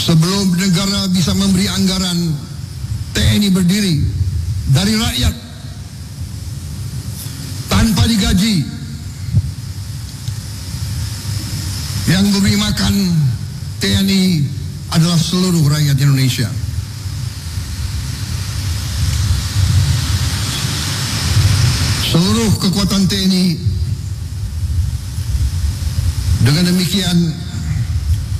Sebelum negara bisa memberi anggaran, TNI berdiri dari rakyat tanpa digaji. Yang memberi makan TNI adalah seluruh rakyat Indonesia. Seluruh kekuatan TNI dengan demikian